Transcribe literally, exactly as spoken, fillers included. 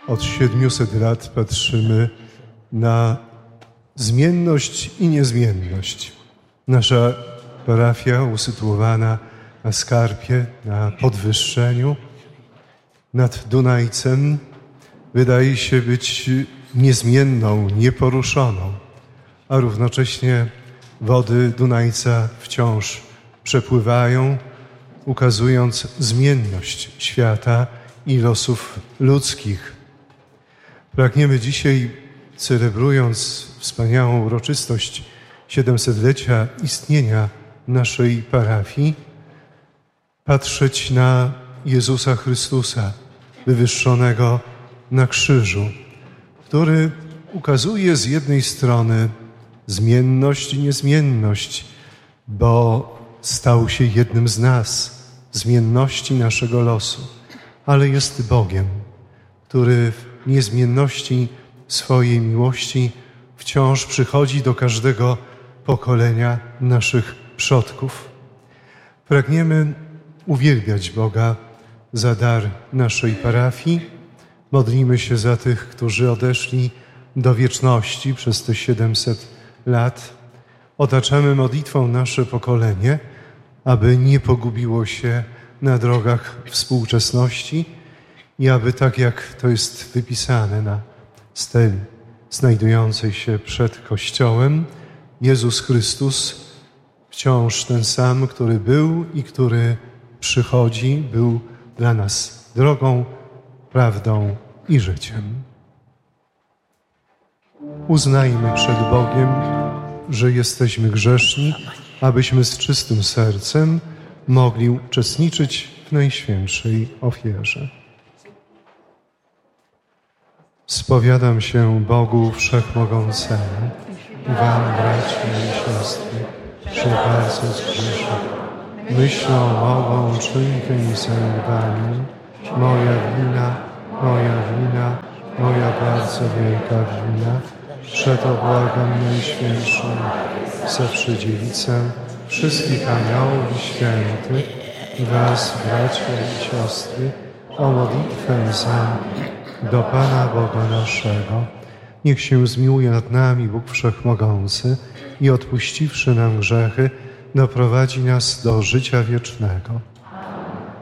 Od siedmiuset lat patrzymy na zmienność i niezmienność. Nasza parafia usytuowana na skarpie, na podwyższeniu nad Dunajcem wydaje się być niezmienną, nieporuszoną, a równocześnie wody Dunajca wciąż przepływają, ukazując zmienność świata i losów ludzkich. Pragniemy dzisiaj, celebrując wspaniałą uroczystość siedemsetlecia istnienia naszej parafii, patrzeć na Jezusa Chrystusa, wywyższonego na krzyżu, który ukazuje z jednej strony zmienność i niezmienność, bo stał się jednym z nas, zmienności naszego losu, ale jest Bogiem, który w niezmienności swojej miłości wciąż przychodzi do każdego pokolenia naszych przodków. Pragniemy uwielbiać Boga za dar naszej parafii. Modlimy się za tych, którzy odeszli do wieczności przez te siedemset lat. Otaczamy modlitwą nasze pokolenie, aby nie pogubiło się na drogach współczesności i aby, tak jak to jest wypisane na steli znajdującej się przed Kościołem, Jezus Chrystus, wciąż ten sam, który był i który przychodzi, był dla nas drogą, prawdą i życiem. Uznajmy przed Bogiem, że jesteśmy grzeszni, abyśmy z czystym sercem mogli uczestniczyć w Najświętszej ofierze. Spowiadam się Bogu Wszechmogącemu i wam, bracia i siostry, że bardzo zgrzeszyłem myślą, mową, czynkiem i zaniedbaniem. Moja wina, moja wina, moja bardzo wielka wina. Przeto błagam Najświętszą zawsze Dziewicę, wszystkich aniołów i świętych i was, bracia i siostry, o modlitwę za do Pana Boga naszego. Niech się zmiłuje nad nami Bóg Wszechmogący i odpuściwszy nam grzechy, doprowadzi nas do życia wiecznego.